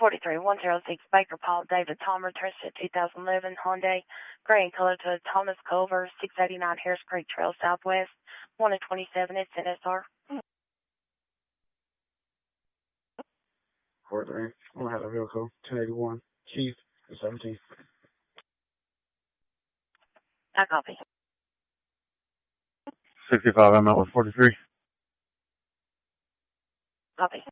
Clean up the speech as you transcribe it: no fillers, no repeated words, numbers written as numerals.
43-106 Baker Paul David Tom returns to 2011 Hyundai gray in color to Thomas Culver, 689 Harris Creek Trail Southwest, 1-27 is NSR. 43. I'm gonna have a vehicle 1081 Keith 17. I copy. 65, I'm out with 43. Copy.